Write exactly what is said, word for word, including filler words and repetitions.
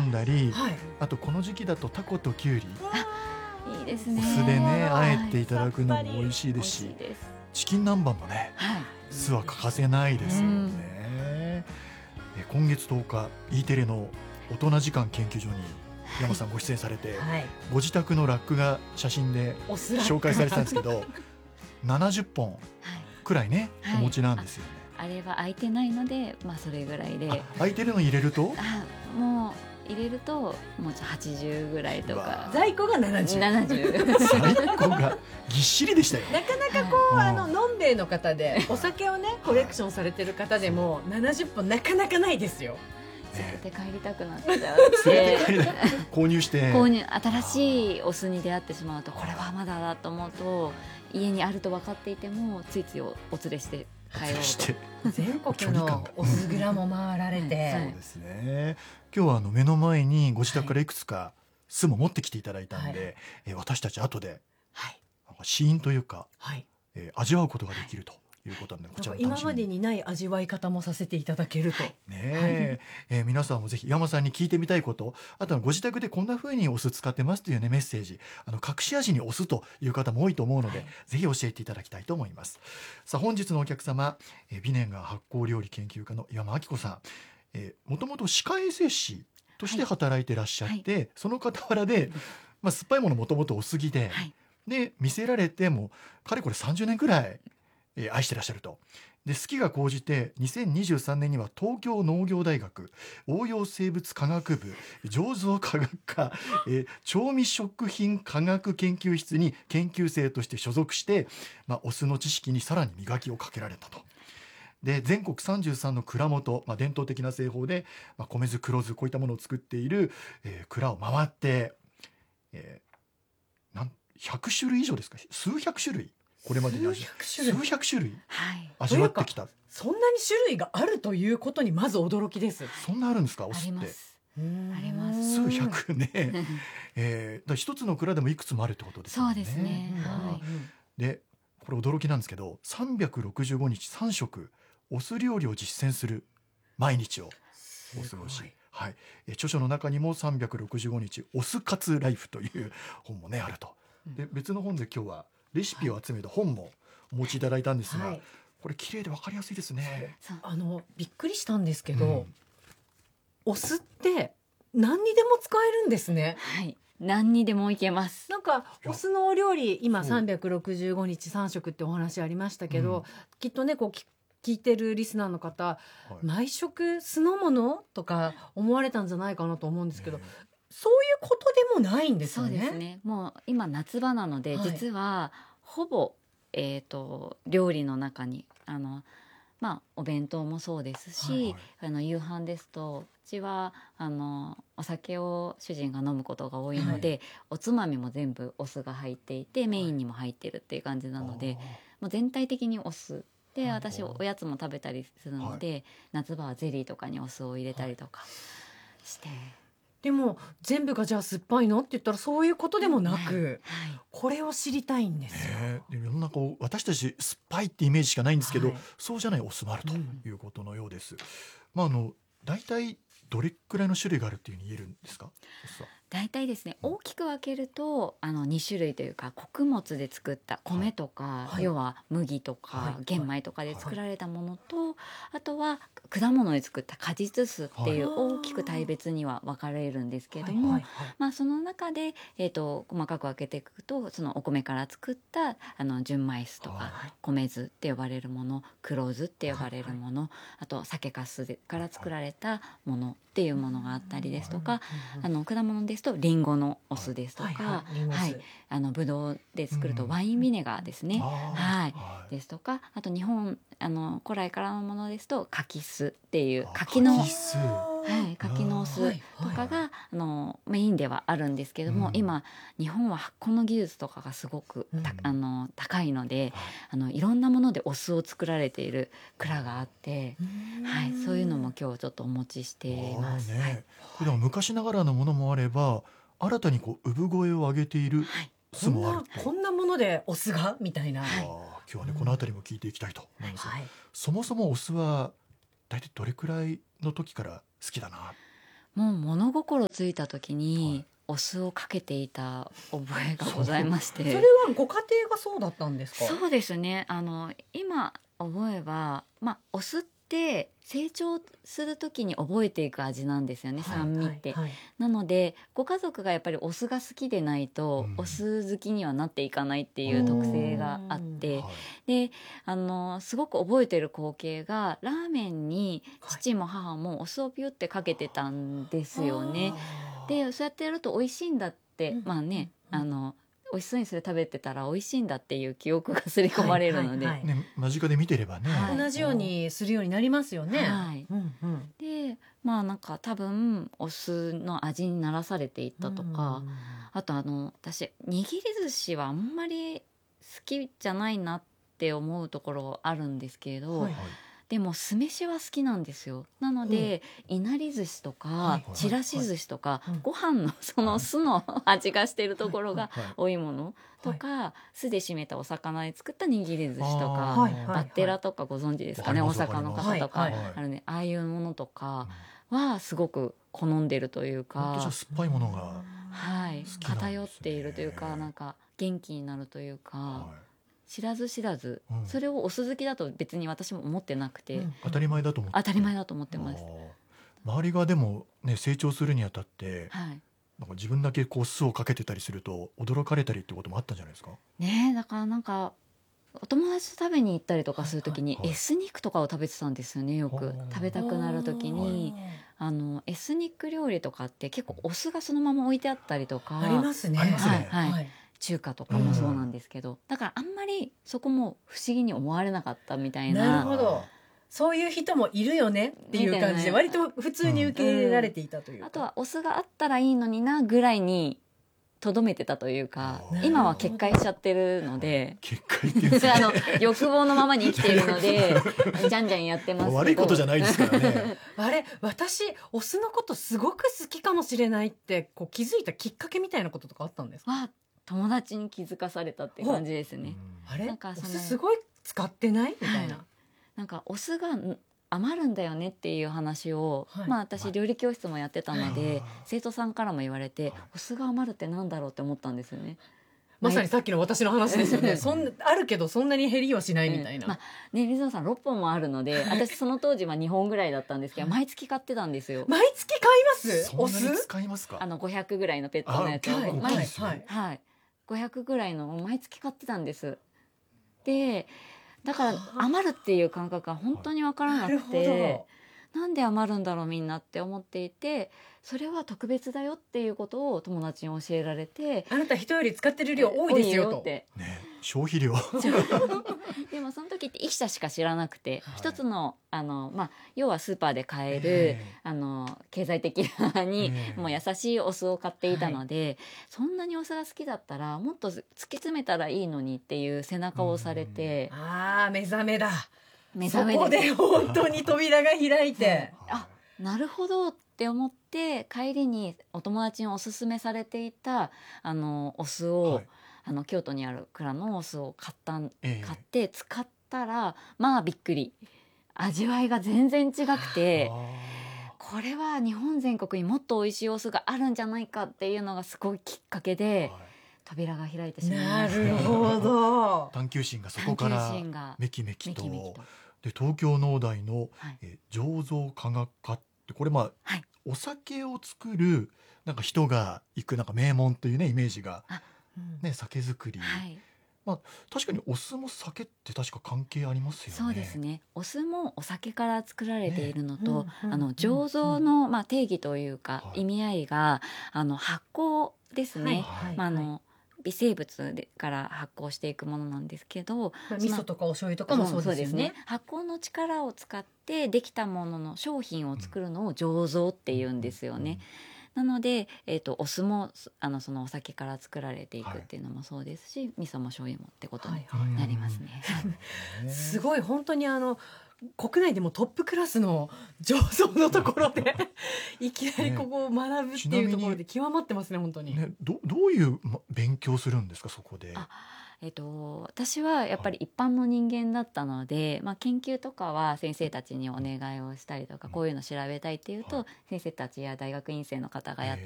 んだり、 はい、 あとこの時期だとタコとキュウリいいですね。 お酢でねあえていただくのもはい美味しいですし、 美味しいです。 チキン南蛮もねはい。 酢は欠かせないですよね、 うん、 え今月とおか E テレの大人時間研究所に山さんご出演されて、 はい、 ご自宅のラックが写真でお酢ラック紹介されてたんですけどななじゅっぽんはい。 くらいね、 はいお持ちなんですよね。 あれは空いてないので、まあそれぐらいで。 あ空いてるの入れるとあ、もう入れるともうはちじゅうぐらいとうわか。 在庫がななじゅう。 ななじゅう。 最高がぎっしりでしたよ。 なかなかこう、 はいあののんべえの方でお酒をねコレクションされてる方でもななじゅっぽんなかなかないですよ。 連れて帰りたくなっちゃう連れて帰でり購入して購入新しいお酢に出会ってしまうと、これはまだだと思うと家にあると分かっていてもついついお連れして帰ろうしてと。 全国のお酢蔵も回られて、 はいそうですね。今日はあの目の前にご自宅からいくつか酢も持ってきていただいたんで、 はいえー私たち後ではいなんか試飲というか、 はい、 えー味わうことができるということなんで、こちらも今楽しみにまでにない味わい方もさせていただけると、 ねええー皆さんもぜひ山さんに聞いてみたいこと、あとはご自宅でこんな風にお酢使ってますという、ね、メッセージ、あの隠し味にお酢という方も多いと思うので、 はいぜひ教えていただきたいと思います。さあ本日のお客様、えー、美年が発酵料理研究家の岩間明子さん、えー、もともと歯科衛生士として働いてらっしゃって、はいその傍らで、まあ、酸っぱいものもともとお好きで、 はい。 で見せられてもかれこれさんじゅうねんくらい、えー愛してらっしゃると。で好きが高じてにせんにじゅうさんねんには東京農業大学応用生物科学部醸造科学科、えー調味食品科学研究室に研究生として所属して、まあ、お酢の知識にさらに磨きをかけられたと。で全国さんじゅうさんの蔵元、まあ、伝統的な製法で、まあ、米酢黒酢こういったものを作っている、えー蔵を回って、えーなんひゃくしゅるい以上ですか、数百種類これまでに味数百種類数百種類はい。 味わってきた。 そんなに種類があるということにまず驚きです。 そんなあるんですか、おあ酢って。 ります。 ああります数百ね、えー、だから一つの蔵でもいくつもあるってことですよね。 そうですねうんはいでこれ驚きなんですけどさんびゃくろくじゅうごにちさん食お酢料理を実践する毎日をお過ごし、はい、え著書の中にもさんびゃくろくじゅうごにちお酢活ライフという本もねあると。で別の本で今日はレシピを集めた本もお持ちいただいたんですが、 はい、 これ綺麗で分かりやすいですね。 そうあのびっくりしたんですけど、 うんお酢って何にでも使えるんですね。 はい。何にでもいけます。 なんかお酢のお料理今そうさんびゃくろくじゅうごにちさん食ってお話ありましたけど、 うんきっとねこうき聞いてるリスナーの方、 はい毎食酢の物とか思われたんじゃないかなと思うんですけど、 ねそういうことでもないんですそうよね。 ですね。もう今夏場なので、 はい実はほぼえっ、と料理の中にあのまあお弁当もそうですし、 はいはいあの夕飯ですとうちはあのお酒を主人が飲むことが多いので、おつまみも全部お酢が入っていてメインにも入ってるっていう感じなので、もう全体的にお酢で、 はい私おやつも食べたりするので、夏場はゼリーとかにお酢を入れたりとかして、 でも全部がじゃあ酸っぱいのって言ったらそういうことでもなく、 はいこれを知りたいんですよ。 ねえ、で世の中を私たち酸っぱいってイメージしかないんですけど、 はいそうじゃないお酢もあるとうんいうことのようです。まああの大体どれくらいの種類があるっていうふうに言えるんですか、お酢は。 大体ですね、大きく分けるとあのに種類というか、穀物で作った米とか、 はい要は麦とか、 はい玄米とかで作られたものと、あとは果物で作った果実酢っていうはい大きく大別には分かれるんですけれども、 はいはいはいまあ、その中で、えー、と細かく分けていくと、そのお米から作ったあの純米酢とか、 はい米酢って呼ばれるもの、黒酢って呼ばれるもの、あと酒粕でから作られたものっていうものがあったりですとか、 うんうんうんあの果物ですとリンゴのお酢ですとか、 はいはいリンゴ酢はいあのブドウで作るとうんワインビネガーですね、 あーはいはいですとか、あと日本あの古来からのものですと柿酢っていうあ柿の柿酢はい、柿のお酢はいとかが、あのメインではあるんですけども、 うん今日本は発酵の技術とかがすごくた、 うんあの高いので、 はいあのいろんなものでお酢を作られている蔵があって、はい、そういうのも今日ちょっとお持ちしています。 あーねはいこれでも昔ながらのものもあれば新たにこう産声を上げているはい酢もあるこんなこんなものでお酢がみたいな。 あー今日はねこの辺りも聞いていきたいと思いますが、 はいそもそもお酢は大体どれくらいの時から好きだな。 もう物心ついた時にお酢をかけていた覚えがございましそれて、 はご家庭がそうだったんですか？ そうですね、あの今思えば、まあ、お酢って成長する時に覚えていく味なんですよね、 はい酸味って、 はいはいなのでご家族がやっぱりお酢が好きでないと、 うんお酢好きにはなっていかないっていう特性があって、 はいであのすごく覚えてる光景がラーメンにはい父も母もお酢をピュってかけてたんですよね。 あーでそうやってやると美味しいんだって、 うんまあね、 うんあの美味しそうにそれ食べてたら美味しいんだっていう記憶が刷り込まれるので、 はいはいはいね、間近で見てればね、 はい同じようにするようになりますよね。 はいうんうんでまあなんか多分お酢の味にならされていったとか、あとあの私握り寿司はあんまり好きじゃないなって思うところあるんですけれど、 はいはいでも酢飯は好きなんですよ。なので、いなり寿司とか、 はいちらし寿司とか、 はいご飯のその酢の味がしているところがはい多いものとか、酢で締めたお魚で作った握り寿司とあか、 ーはいはいバッテラとかご存知ですかね、 わかります大阪の方とか、 わかりますあるね、ああいうものとかうんはすごく好んでるというか、 ほんとじゃあ酸っぱいものが、 はい、 好きなんですね偏っているというか、なんか元気になるというか、 は知らず知らず、 うんそれをお酢好きだと別に私も思ってなくて、 うんい、当たり前だと思って当たり前だと思ってます。 あー周りがでも、ね、成長するにあたってはいなんか自分だけこう酢をかけてたりすると驚かれたりってこともあったんじゃないですか？ ねえ、だからなんかお友達と食べに行ったりとかするときにはいはいエスニックとかを食べてたんですよね、よくはあ食べたくなるときに、あのエスニック料理とかって結構お酢がそのまま置いてあったりとかありますね。 ありますねはいはい中華とかもそうなんですけど、だからあんまりそこも不思議に思われなかったみたいな。 なるほど。そういう人もいるよねっていう感じで割と普通に受け入れられていたというか。 あとはお酢があったらいいのになぐらいにとどめてたというか、 あー今は決壊しちゃってるので結果言ってんですねあの欲望のままに生きているのでじゃんじゃんやってますけど、 悪いことじゃないですからねあれ私お酢のことすごく好きかもしれないってこう気づいたきっかけみたいなこととかあったんですか？ は友達に気づかされたって感じですね。 あれおなんかその酢すごい使ってないみたいな。 はいなんかお酢がん余るんだよねっていう話を、 はいまあ私料理教室もやってたので、 はい生徒さんからも言われて、 はいお酢が余るってなんだろうって思ったんですよね。 まさにさっきの私の話ですよね。そんあるけどそんなに減りはしないみたいな。 うんまあね、水野さんろっぽんもあるので私その当時はにほんぐらいだったんですけど毎月買ってたんですよ。 毎月買いますそんなにお酢？ 使いますか？ あのごひゃくぐらいのペットのやつをあ結構大きい毎月ですよはいはい、ごひゃくぐらいのを毎月買ってたんです。でだから余るっていう感覚が本当に分からなくなるほて、 ど。 なんで余るんだろうみんなって思っていて、それは特別だよっていうことを友達に教えられて、 あなた人より使ってる量多いですよと。 ってね、消費量でもその時って生きたしか知らなくて、 はい一つのあの、まあ、要はスーパーで買える、 えあの経済的なに、 ええもう優しいお酢を買っていたので、そんなにお酢が好きだったらもっと突き詰めたらいいのにっていう背中を押されて、 ああ目覚めだ。 目覚めそこで本当に扉が開いて。 あなるほどって思って帰りにお友達におすすめされていたあのお酢を、 はいあの京都にある蔵のお酢を買ったんええ買って使ったらまあびっくり、味わいが全然違くて、 あこれは日本全国にもっと美味しいお酢があるんじゃないかっていうのがすごいきっかけーではい扉が開いてしまいなました。 るほど。 探求心がそこから探求心がめきめきとめきめきと、 で東京農大の、 はいえー醸造科学科ってこれまあ、 はいお酒を作るなんか人が行くなんか名門というねイメージが、ね、酒造り、 はい確かにお酢も酒って確か関係ありますよね。 そうですね。お酢もお酒から作られているのと、 ねうんうんあの醸造の、まあ、定義というか、 はい意味合いがあの発酵ですね。 はいまああの微生物でから発酵していくものなんですけど、 まあ味噌とかお醤油とかもそうですよね。 発酵の力を使ってできたものの商品を作るのを醸造っていうんですよね。なので、えー、とお酢もあのそのお酒から作られていくっていうのもそうですし、味噌も醤油もってことにはいはいなりますね。 うんすごい本当にあの国内でもトップクラスの醸造のところでいきなりここを学ぶっていうところで極まってますね本当に。 ね、どどういうま勉強するんですかそこで。 あえっと、私はやっぱり一般の人間だったので、まあ、研究とかは先生たちにお願いをしたりとか、 うんこういうの調べたいっていうと、 はい先生たちや大学院生の方がやって